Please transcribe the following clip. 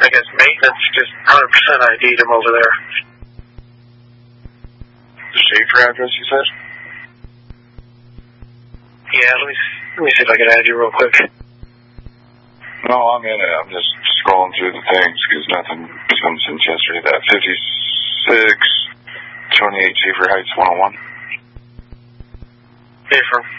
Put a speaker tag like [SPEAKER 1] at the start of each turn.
[SPEAKER 1] I guess maintenance just 100% ID'd him over there.
[SPEAKER 2] The Schaefer address, you said?
[SPEAKER 1] Yeah, let me see if I can add you real quick.
[SPEAKER 2] No, I'm in it. I'm just scrolling through the things because nothing has come since yesterday. That 5628 Schaefer Heights 101.
[SPEAKER 1] Affirm.